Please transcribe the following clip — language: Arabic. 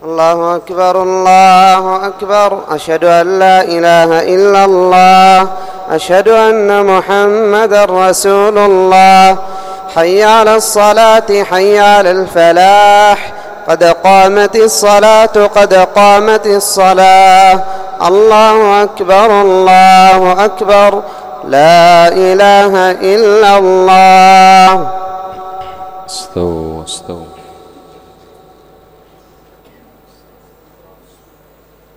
الله أكبر الله أكبر. أشهد أن لا إله إلا الله. أشهد أن محمدًا رسول الله. حي على الصلاة حي على الفلاح. قد قامت الصلاة قد قامت الصلاة. الله أكبر الله أكبر. لا إله إلا الله. استووا استووا.